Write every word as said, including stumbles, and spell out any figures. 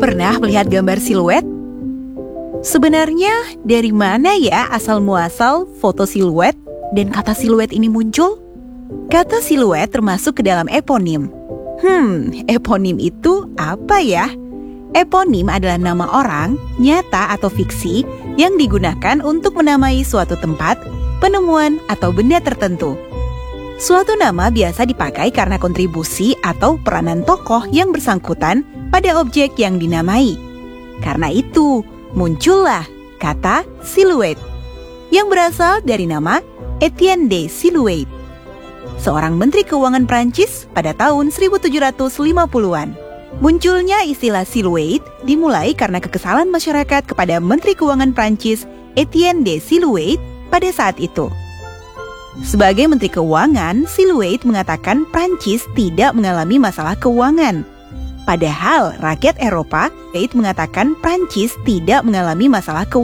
Pernah melihat gambar siluet? Sebenarnya dari mana ya asal-muasal foto siluet dan kata siluet ini muncul? Kata siluet termasuk ke dalam eponim. Hmm, eponim itu apa ya? Eponim adalah nama orang, nyata atau fiksi yang digunakan untuk menamai suatu tempat, penemuan, atau benda tertentu. Suatu nama biasa dipakai karena kontribusi atau peranan tokoh yang bersangkutan pada objek yang dinamai. Karena itu, muncullah kata siluet yang berasal dari nama Etienne de Siluet, seorang menteri keuangan Prancis pada tahun seribu tujuh ratus lima puluhan. Munculnya istilah siluet dimulai karena kekesalan masyarakat kepada menteri keuangan Prancis Etienne de Siluet pada saat itu. Sebagai menteri keuangan, Siluet mengatakan Prancis tidak mengalami masalah keuangan. Padahal rakyat Eropa, Siluet mengatakan Prancis tidak mengalami masalah keuangan.